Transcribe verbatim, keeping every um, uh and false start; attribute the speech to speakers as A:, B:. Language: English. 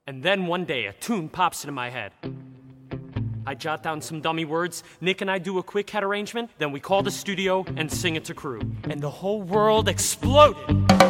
A: And then one day, a tune pops into my head. I jot down some dummy words, Nick and I do a quick head arrangement, then we call the studio and sing it to crew. And the whole world exploded.